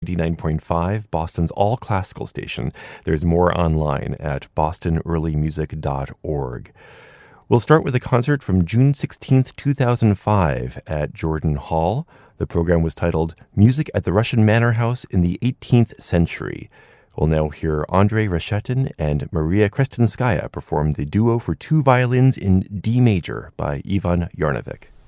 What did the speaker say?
89.5, Boston's all classical station. There's more online at bostonearlymusic.org. We'll start with a concert from June 16th, 2005 at Jordan Hall. The program was titled Music at the Russian Manor House in the 18th Century. We'll now hear Andrei Reshetin and Maria Krestinskaya perform the duo for two violins in D major by Ivan Yarnovic.